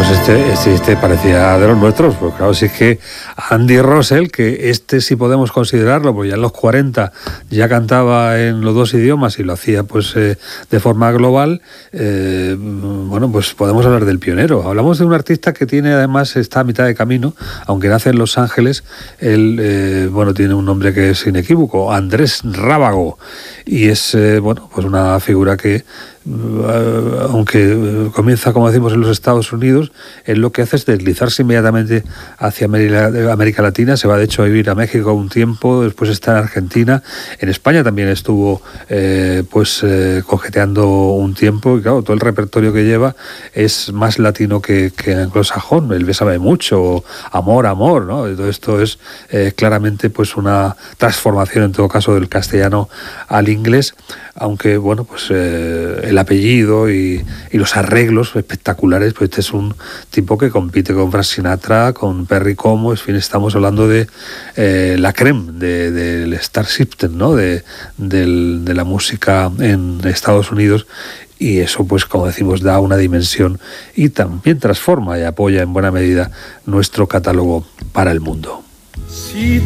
pues este parecía de los nuestros, pues claro, si es que Andy Russell, que sí podemos considerarlo, pues ya en los 40 ya cantaba en los dos idiomas y lo hacía pues de forma global, bueno, pues podemos hablar del pionero. Hablamos de un artista que tiene, además, está a mitad de camino, aunque nace en Los Ángeles. Él, bueno, tiene un nombre que es inequívoco, Andrés Rábago, y es, bueno, pues una figura que, aunque comienza, como decimos, en los Estados Unidos, él lo que hace es deslizarse inmediatamente hacia América Latina. Se va de hecho a vivir a México un tiempo, después está en Argentina, en España también estuvo cojeteando un tiempo, y claro, todo el repertorio que lleva es más latino que anglosajón. El Bésame mucho, Amor, ¿no? Todo esto es claramente pues una transformación, en todo caso, del castellano al inglés, aunque bueno, pues el apellido y los arreglos espectaculares, pues este es un tipo que compite con Frank Sinatra, con Perry Como, en fin, estamos hablando de la creme del Star System, ¿no? de la música en Estados Unidos, y eso, pues como decimos, da una dimensión y también transforma y apoya en buena medida nuestro catálogo para el mundo. Si